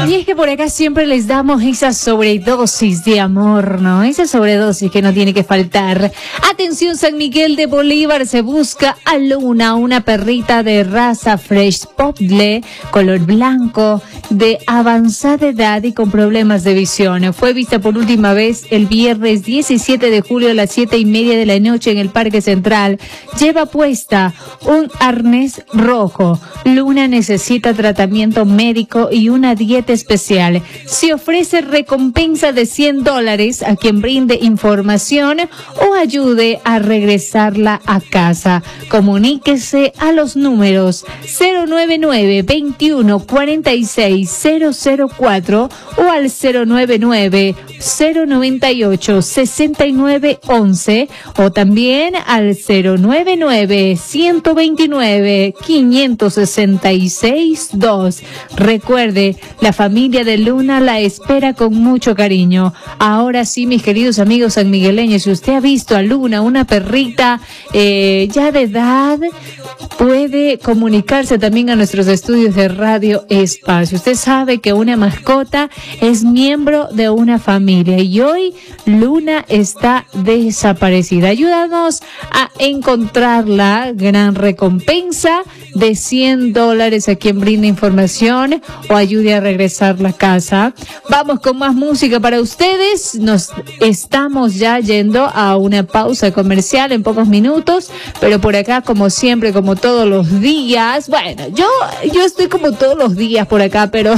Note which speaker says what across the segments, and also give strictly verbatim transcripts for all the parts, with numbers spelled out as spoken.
Speaker 1: Y es que por acá siempre les damos esa sobredosis de amor, ¿no? Esa sobredosis que no tiene que faltar. Atención, San Miguel de Bolívar, se busca a Luna, una perrita de raza Fresh Poodle, color blanco, de avanzada edad y con problemas de visión. Fue vista por última vez el viernes diecisiete de julio a las siete y media de la noche en el Parque Central. Lleva puesta un arnés rojo. Luna necesita tratamiento médico y una dieta especial. Se ofrece recompensa de cien dólares a quien brinde información o ayude a regresarla a casa. Comuníquese a los números cero nueve nueve, veintiuno, cuarenta y seis, cero cero cuatro o al cero nueve nueve, cero noventa y ocho, sesenta y nueve once o también al cero nueve nueve, ciento veintinueve, quinientos sesenta y seis dos. Recuerde, la familia de Luna la espera con mucho cariño. Ahora sí, mis queridos amigos sanmigueleños, si usted ha visto a Luna, una perrita eh, ya de edad, puede comunicarse también a nuestros estudios de Radio Espacio. Usted sabe que una mascota es miembro de una familia y hoy Luna está desaparecida. Ayúdanos a encontrarla. Gran recompensa de cien dólares a quien brinde información o ayude a regresar la casa. Vamos con más música para ustedes. Nos estamos ya yendo a una pausa comercial en pocos minutos, pero por acá, como siempre, como todos los días, bueno, yo, yo estoy como todos los días por acá, pero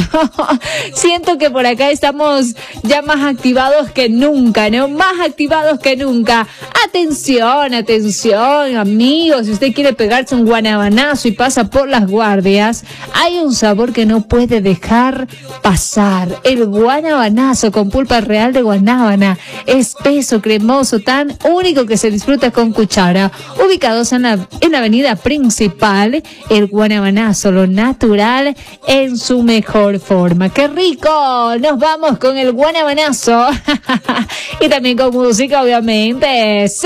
Speaker 1: siento que por acá estamos ya más activados que nunca, ¿no? Más activados que nunca. Atención, atención, amigos, si usted quiere pegarse un guanabanazo y pasa por Las Guardias, hay un sabor que no puede dejar pasar. El guanabanazo con pulpa real de guanábana, espeso, cremoso, tan único que se disfruta con cuchara. Ubicados en la, en la avenida principal, el guanabanazo, lo natural en su mejor forma. ¡Qué rico! Nos vamos con el guanabanazo y también con música, obviamente.